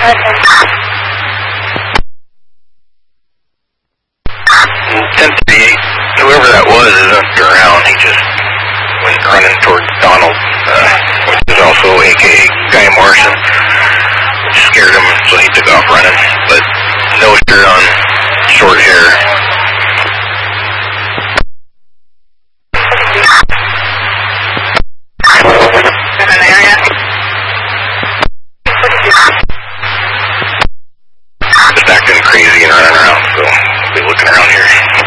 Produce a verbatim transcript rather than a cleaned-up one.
ten thirty-eight, whoever that was isn't around. He just went running towards Donald, uh, which is also A K A Guy Morrison, which scared him, so he took off running. But no shirt on, short hair. Just acting crazy and running around, so we'll be looking around here.